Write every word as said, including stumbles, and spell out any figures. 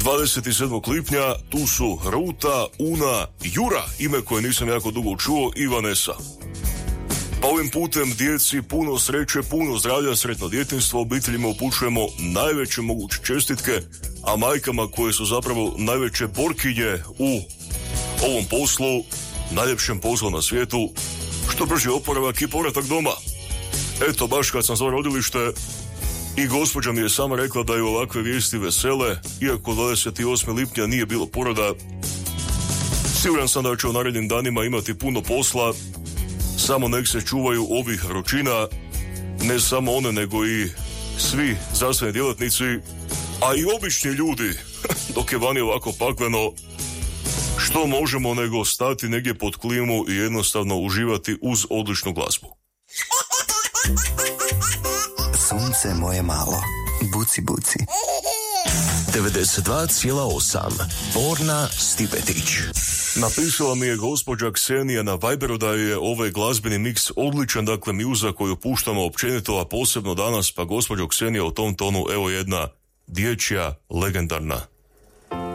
dvadeset sedmog lipnja tu su Ruta, Una, Jura, ime koje nisam jako dugo čuo, i Vanessa. Pa ovim putem djeci puno sreće, puno zdravlja, sretno djetinjstvo, obiteljima upućujemo najveće moguće čestitke, a majkama koje su zapravo najveće borkinje u ovom poslu, najljepšem poslu na svijetu, što brži oporavak i povratak doma. Eto, baš kad sam zvao rodilište i gospođa mi je sama rekla da je ovakve vijesti vesele, iako dvadeset osmog lipnja nije bilo poroda. Siguran sam da će u narednim danima imati puno posla, samo nek se čuvaju ovih vrućina, ne samo one nego i svi zdravstveni djelatnici, a i obični ljudi, dok je vani ovako pakleno, što možemo nego stati negdje pod klimu i jednostavno uživati uz odličnu glazbu. Sunce moje malo, buci buci. devedeset dva zarez osam Borna Stipetić. Napisala mi je gospođa Ksenija na Viberu da je ovaj glazbeni miks odličan, dakle muza koju puštamo općenito, a posebno danas, pa gospođo Ksenija, u tom tonu evo jedna dječja legendarna